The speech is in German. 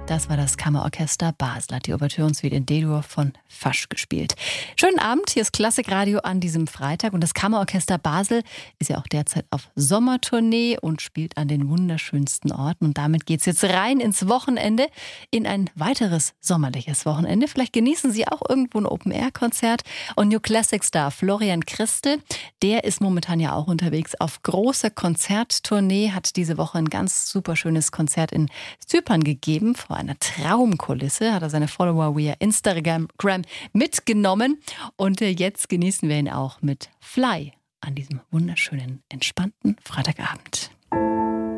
Das war das Kammerorchester Basel, hat die Ouvertürensuite in D-Dur von Fasch gespielt. Schönen Abend, hier ist Klassikradio an diesem Freitag und das Kammerorchester Basel ist ja auch derzeit auf Sommertournee und spielt an den wunderschönsten Orten. Und damit geht's jetzt rein ins Wochenende, in ein weiteres sommerliches Wochenende. Vielleicht genießen Sie auch irgendwo ein Open-Air-Konzert. Und New Classic Star Florian Christel, der ist momentan ja auch unterwegs auf großer Konzerttournee, hat diese Woche ein ganz super schönes Konzert in Zypern gegeben. Vor einer Traumkulisse hat er seine Follower via Instagram mitgenommen. Und jetzt genießen wir ihn auch mit Fly an diesem wunderschönen, entspannten Freitagabend.